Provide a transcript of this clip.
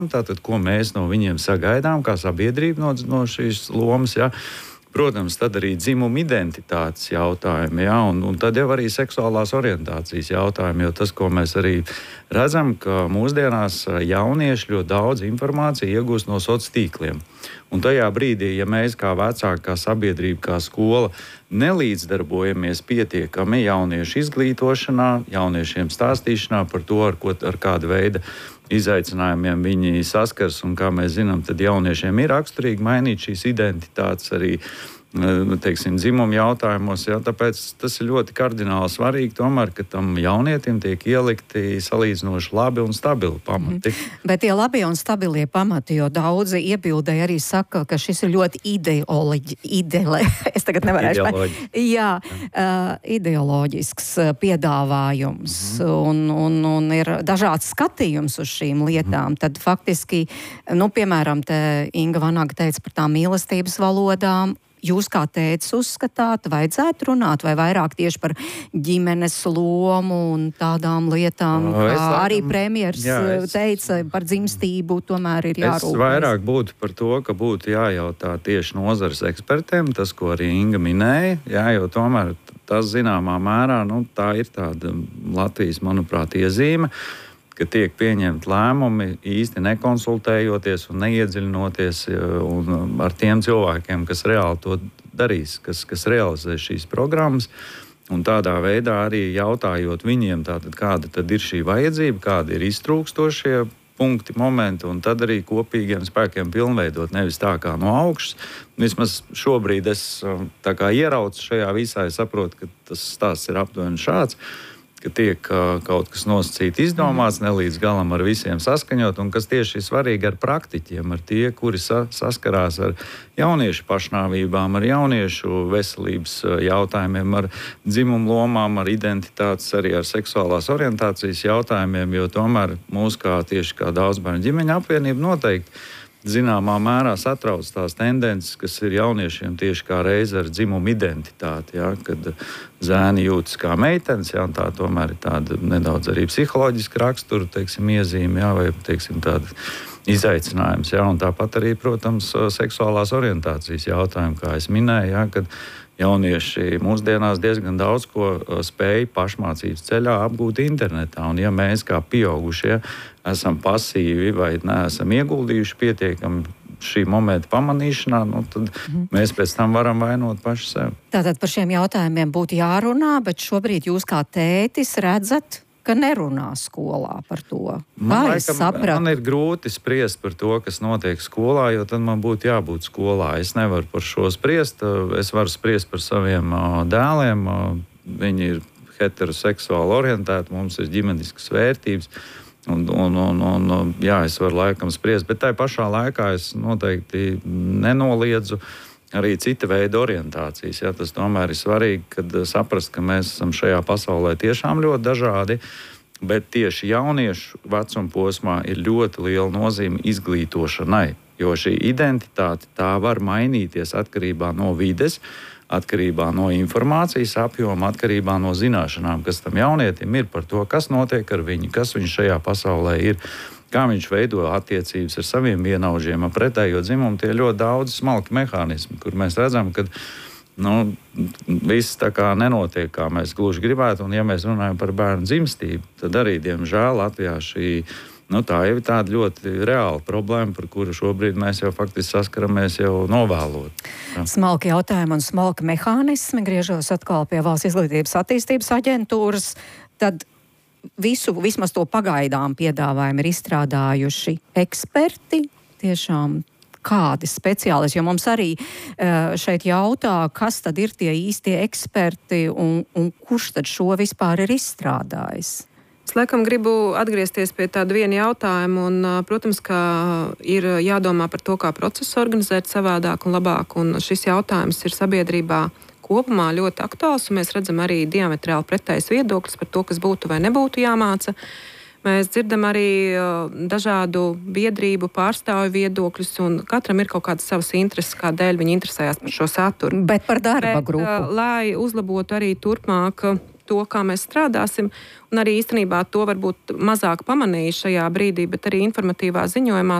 Tātad, ko mēs no viņiem sagaidām, kā sabiedrība no šīs lomas, ja? Protams, tad arī dzimuma identitātes jautājumi, ja? Un tad jau arī seksuālās orientācijas jautājumi, jo tas, ko mēs arī redzam, ka mūsdienās jaunieši ļoti daudz informāciju iegūst no sociāliem tīkliem. Un tajā brīdī, ja mēs kā vecāki, kā sabiedrība, kā skola nelīdzdarbojamies pietiekami jauniešu izglītošanā, jauniešiem stāstīšanā par to, ar kādu veidu izaicinājumiem viņi saskars, un kā mēs zinām, tad jauniešiem ir raksturīgi mainīt šīs identitātes arī, teiksim, dzimuma jautājumos, ja, tāpēc tas ir ļoti kardināli svarīgi tomēr, ka tam jaunietim tiek ielikti salīdzinoši labi un stabili pamati. Bet tie labie un stabilie pamati, jo daudzi iebildēji arī saka, ka šis ir ļoti es tagad nevarēšu ideoloģisks piedāvājums un ir dažāds skatījums uz šīm lietām. Tad faktiski, piemēram, te Inga Vanaga teica par tām mīlestības valodām. Jūs kā tētis uzskatāt, vajadzētu runāt vai vairāk tieši par ģimenes lomu un tādām lietām, kā arī premjers teica par dzimstību, tomēr ir jārūpēs? Es vairāk būtu par to, ka būtu jājautā tieši nozares ekspertiem, tas, ko arī Inga minēja, jo tomēr tas zināmā mērā, tā ir tāda Latvijas, manuprāt, iezīme, ka tiek pieņemti lēmumi īsti nekonsultējoties un neiedziļinoties ar tiem cilvēkiem, kas reāli to darīs, kas realizēs šīs programmas. Un tādā veidā arī jautājot viņiem, tātad, kāda tad ir šī vajadzība, kādi ir iztrūkstošie punkti, momenti, un tad arī kopīgiem spēkiem pilnveidot, nevis tā kā no augšas. Vismaz šobrīd es tā kā ieraucu šajā visā, es saprotu, ka tas stāsts ir aptuveni šāds, ka tiek kaut kas nosacīti izdomāts, nelīdz galam ar visiem saskaņot, un kas tieši ir svarīgi ar praktiķiem, ar tie, kuri saskarās ar jauniešu pašnāvībām, ar jauniešu veselības jautājumiem, ar dzimumu lomām, ar identitātes, arī ar seksuālās orientācijas jautājumiem, jo tomēr mūs tieši kā daudzbērnu ģimeņu apvienība noteikti zināmā mērā satrauc tās tendences, kas ir jauniešiem tieši kā reize ar dzimumu identitāti, kad zēni jūtas kā meitenes, un tā tomēr ir tāda nedaudz arī psiholoģiska rakstura, iezīme, vai, tāda izaicinājums, un tāpat arī, protams, seksuālās orientācijas jautājumi, kā es minēju, kad jaunieši mūsdienās diezgan daudz ko spēj pašmācības ceļā apgūt internetā, un ja mēs kā pieaugušie esam pasīvi vai neesam ieguldījuši pietiekami šī momenta pamanīšanā, tad mēs pēc tam varam vainot paši sevi. Tātad par šiem jautājumiem būtu jārunā, bet šobrīd jūs kā tētis redzat, ka nerunā skolā par to. Man ir grūti spriest par to, kas notiek skolā, jo tad man būtu jābūt skolā. Es nevaru par šo spriest. Es varu spriest par saviem dēliem. Viņi ir heteroseksuāli orientēti, mums ir ģimeniskas vērtības. Es varu laikam spriest, bet tai pašā laikā es noteikti nenoliedzu arī cita veida orientācijas. Tas tomēr ir svarīgi, kad saprast, ka mēs esam šajā pasaulē tiešām ļoti dažādi, bet tieši jauniešu vecuma posmā ir ļoti liela nozīme izglītošanai, jo šī identitāte tā var mainīties atkarībā no vides, atkarībā no informācijas apjoma, atkarībā no zināšanām, kas tam jaunietim ir par to, kas notiek ar viņu, kas viņš šajā pasaulē ir, kā viņš veido attiecības ar saviem vienaudžiem, ar pretējo dzimumu. Tie ir ļoti daudz smalki mehānismi, kur mēs redzam, ka viss tā kā nenotiek, kā mēs gluži gribētu. Un ja mēs runājam par bērnu dzimstību, tad arī, diemžēl, Latvijā tā jau ir tāda ļoti reāla problēma, par kuru šobrīd mēs jau faktiski saskaramies jau novēlot. Smalki jautājumi un smalki mehānismi. Griežos atkal pie Valsts izglītības attīstības aģentūras. Tad vismaz to pagaidām piedāvājumu ir izstrādājuši eksperti, tiešām kādi speciālisti, jo mums arī šeit jautā, kas tad ir tie īstie eksperti un kurš tad šo vispār ir izstrādājis? Es laikam gribu atgriezties pie tāda viena jautājuma, un, protams, ka ir jādomā par to, kā procesu organizēt savādāk un labāk, un šis jautājums ir sabiedrībā kopumā ļoti aktuāls, un mēs redzam arī diametrāli pretējs viedoklis par to, kas būtu vai nebūtu jāmāca. Mēs dzirdam arī dažādu biedrību pārstāvju viedokļus, un katram ir kaut kādas savas intereses, kādēļ viņi interesējās par šo saturu. Bet par darba grupu. Lai uzlabotu arī turpmāk to, kā mēs strādāsim. Un arī īstenībā to varbūt mazāk pamanīju šajā brīdī, bet arī informatīvā ziņojumā